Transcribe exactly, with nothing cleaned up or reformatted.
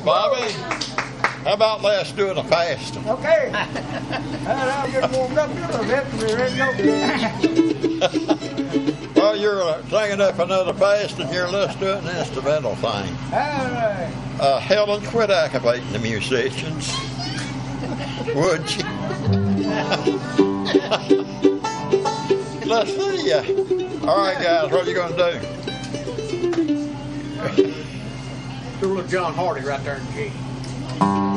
Bobby, how about let's do it a fast? Okay. I'll get warmed up a little bit and we're ready to go. Well, you're uh, singing up another fast and you're let's do it an instrumental thing. All right. Uh, Helen, quit aggravating the musicians. Would you? Let's see ya. All right, guys, what are you going to do? Do a little John Hardy right there in G.